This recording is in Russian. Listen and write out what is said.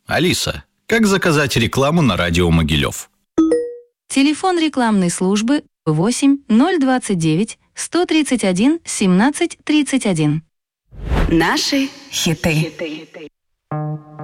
Алиса, как заказать рекламу на радио Могилев? Телефон рекламной службы 8 029 131 17 31. Наши хиты.